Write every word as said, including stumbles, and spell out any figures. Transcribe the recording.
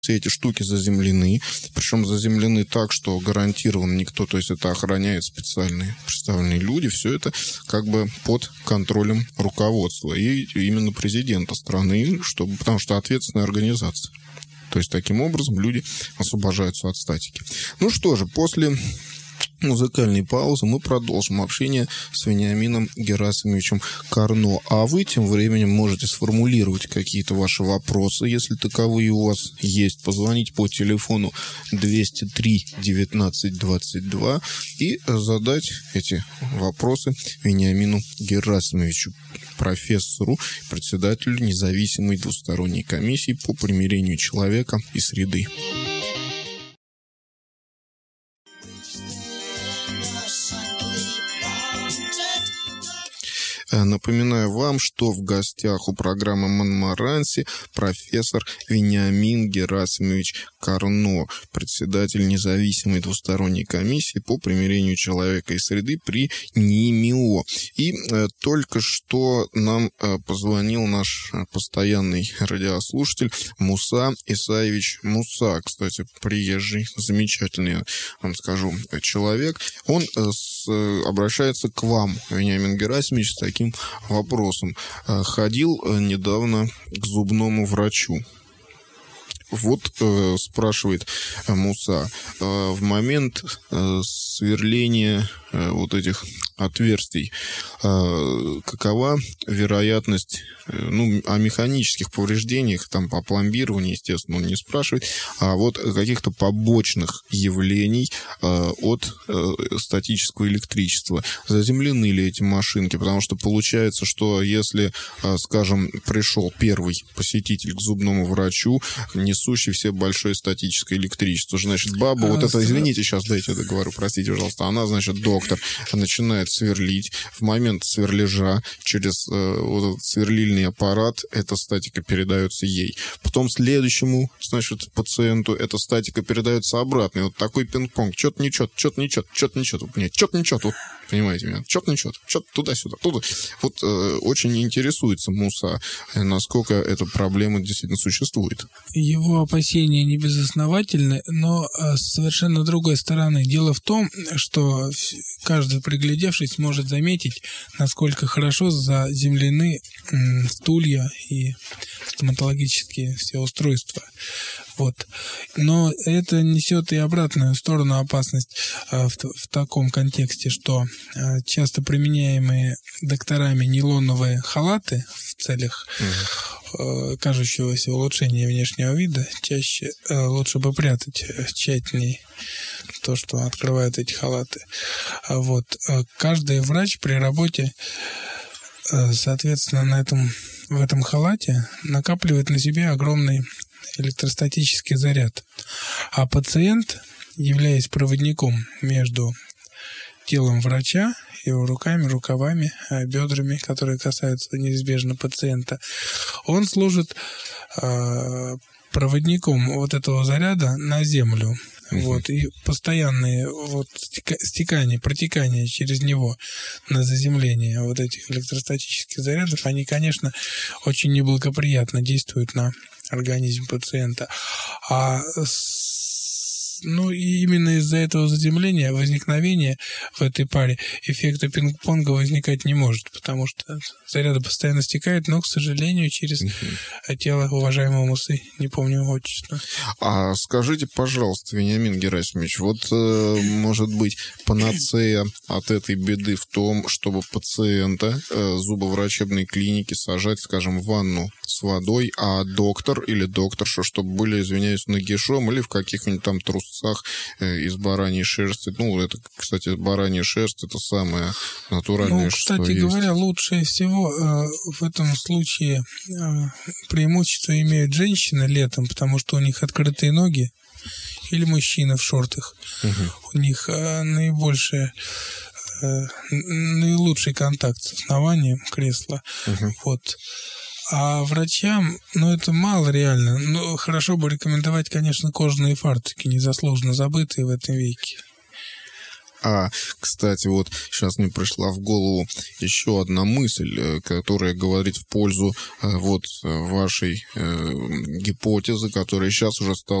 все эти штуки заземлены, причем заземлены так, что гарантированно никто, то есть это охраняют специальные представленные люди, все это как бы под контролем руководства и именно президента страны, чтобы, потому что ответственная организация. То есть таким образом люди освобождаются от статики. Ну что же, после музыкальной паузы мы продолжим общение с Вениамином Герасимовичем Карно. А вы тем временем можете сформулировать какие-то ваши вопросы, если таковые у вас есть. Позвонить по телефону двести три девятнадцать двадцать два и задать эти вопросы Вениамину Герасимовичу, профессору, председателю независимой двусторонней комиссии по примирению человека и среды. Напоминаю вам, что в гостях у программы «Монмаранси» профессор Вениамин Герасимович Карно, председатель независимой двусторонней комиссии по примирению человека и среды при НИМИО. И э, только что нам э, позвонил наш постоянный радиослушатель Муса Исаевич Муса. Кстати, приезжий, замечательный, я вам скажу, человек. Он э, с, э, обращается к вам, Вениамин Герасимович, с таким вопросом. Ходил недавно к зубному врачу. Вот э, спрашивает э, Муса, э, в момент э, сверления э, вот этих отверстий, э, какова вероятность, э, ну, о механических повреждениях, там, по пломбированию, естественно, он не спрашивает, а вот каких-то побочных явлений э, от э, статического электричества. Заземлены ли эти машинки? Потому что получается, что если, э, скажем, пришел первый посетитель к зубному врачу, не несущий все большое статическое электричество. Значит, баба, вот это, извините, сейчас дайте я договорю, простите, пожалуйста, она, значит, доктор, начинает сверлить. В момент сверлежа через э, вот этот сверлильный аппарат эта статика передается ей. Потом следующему, значит, пациенту эта статика передается обратно. И вот такой пинг-понг. Чё-то не чё-то, чё-то не чё-то, чё-то не чё-то. Нет, чё-то не чё-то. Вот, понимаете меня? Чё-то не чё-то. Чё-то туда-сюда. Туда. Вот э, очень интересуется Муса, насколько эта проблема действительно существует. Его опасения не безосновательны, но с совершенно другой стороны. Дело в том, что каждый, приглядевшись, может заметить, насколько хорошо заземлены стулья и стоматологические все устройства. Вот. Но это несет и обратную сторону опасность в, в таком контексте, что часто применяемые докторами нейлоновые халаты в целях mm-hmm. кажущегося улучшения внешнего вида чаще лучше бы прятать тщательней то, что открывают эти халаты. Вот. Каждый врач при работе, соответственно, на этом, в этом халате накапливает на себе огромный электростатический заряд. А пациент, являясь проводником между телом врача, его руками, рукавами, бедрами, которые касаются неизбежно пациента, он служит э, проводником вот этого заряда на землю. Uh-huh. Вот, и постоянные вот стекания, протекания через него на заземление вот этих электростатических зарядов, они, конечно, очень неблагоприятно действуют на организм пациента. А ну и именно из-за этого заземления, возникновения в этой паре эффекта пинг-понга возникать не может, потому что заряды постоянно стекают, но, к сожалению, через uh-huh. тело уважаемого Мусы, не помню его отчество. А скажите, пожалуйста, Вениамин Герасимович, вот э, может быть панацея от этой беды в том, чтобы пациента э, зубоврачебной клиники сажать, скажем, в ванну с водой, а доктор или докторша, чтобы были, извиняюсь, нагишом или в каких-нибудь там трусцах э, из бараньей шерсти. Ну, это, кстати, баранья шерсть, это самое натуральное, ну, что кстати есть. говоря, лучше всего э, в этом случае э, преимущество имеют женщины летом, потому что у них открытые ноги, или мужчины в шортах. Угу. У них э, наибольшее э, наилучший контакт с основанием кресла. Угу. Вот. А врачам, ну, это мало реально. Ну, хорошо бы рекомендовать, конечно, кожаные фартуки, незаслуженно забытые в этом веке. А, кстати, вот сейчас мне пришла в голову еще одна мысль, которая говорит в пользу вот вашей э, гипотезы, которая сейчас уже стала